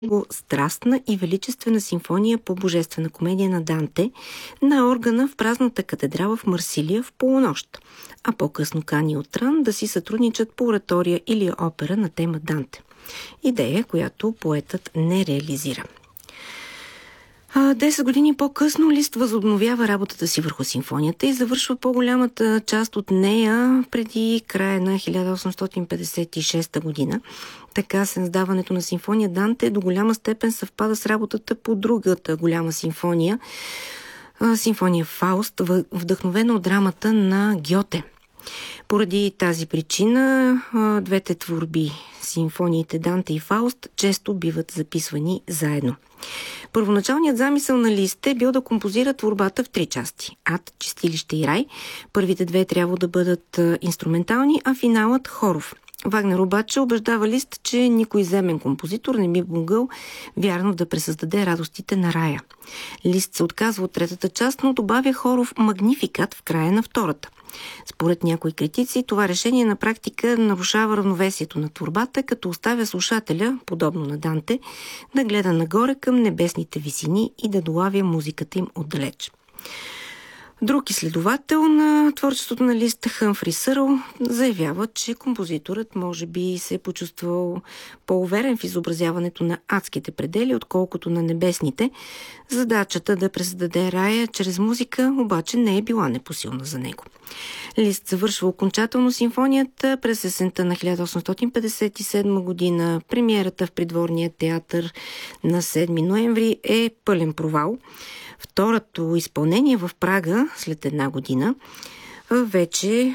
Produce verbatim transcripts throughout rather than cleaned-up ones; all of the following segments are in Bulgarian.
го страстна и величествена симфония по божествена комедия на Данте на органа в празната катедрала в Марсилия в полунощ, а по-късно кани Отран да си сътрудничат по оратория или опера на тема Данте. Идея, която поетът не реализира. Десет години по-късно Лист възобновява работата си върху симфонията и завършва по-голямата част от нея преди края на хиляда осемстотин петдесет и шеста година. Така създаването на симфония Данте до голяма степен съвпада с работата по другата голяма симфония, симфония Фауст, вдъхновена от драмата на Гьоте. Поради тази причина двете творби, симфониите Данте и Фауст, често биват записвани заедно. Първоначалният замисъл на Лист е бил да композира творбата в три части – Ад, Чистилище и Рай. Първите две трябва да бъдат инструментални, а финалът хоров. Вагнер обаче убеждава Лист, че никой земен композитор не би могъл вярно да пресъздаде радостите на рая. Лист се отказва от третата част, но добавя хоров магнификат в края на втората. Според някои критици, това решение на практика нарушава равновесието на творбата, като оставя слушателя, подобно на Данте, да гледа нагоре към небесните висини и да долавя музиката им отдалеч. Друг изследовател на творчеството на Лист, Хъмфри Сърл, заявява, че композиторът може би се е почувствал по-уверен в изобразяването на адските предели, отколкото на небесните. Задачата да пресъздаде рая чрез музика обаче не е била непосилна за него. Лист завършва окончателно симфонията през есента на хиляда осемстотин петдесет и седма година. Премиерата в Придворния театър на седми ноември е пълен провал. Второто изпълнение в Прага след една година вече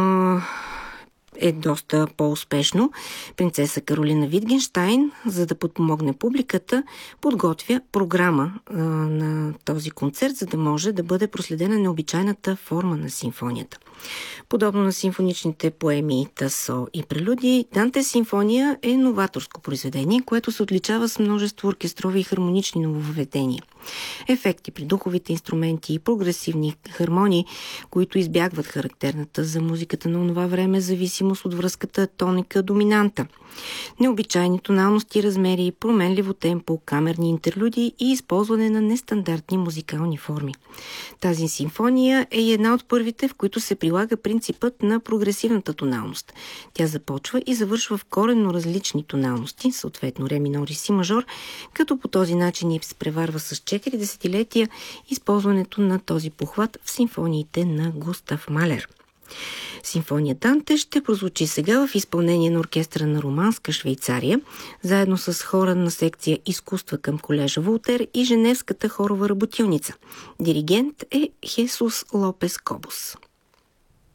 е доста по-успешно. Принцеса Каролина Витгенщайн, за да подпомогне публиката, подготвя програма а, на този концерт, за да може да бъде проследена необичайната форма на симфонията. Подобно на симфоничните поеми Тасо и прелюдии, Данте симфония е новаторско произведение, което се отличава с множество оркестрови и хармонични нововведения. Ефекти при духовите инструменти и прогресивни хармонии, които избягват характерната за музиката на онова време зависимост от връзката тоника-доминанта. Необичайни тоналности и размери, променливо темпо, камерни интерлюдии и използване на нестандартни музикални форми. Тази симфония е една от първите, в които се прилага принципът на прогресивната тоналност. Тя започва и завършва в коренно различни тоналности, съответно ре минор и си мажор, като по този начин ни се преварва с четири десетилетия използването на този похват в симфониите на Густав Малер. Симфония Данте ще прозвучи сега в изпълнение на оркестъра на Романска Швейцария, заедно с хора на секция Изкуства към колежа Волтер и Женевската хорова работилница. Диригент е Хесус Лопес Кобос.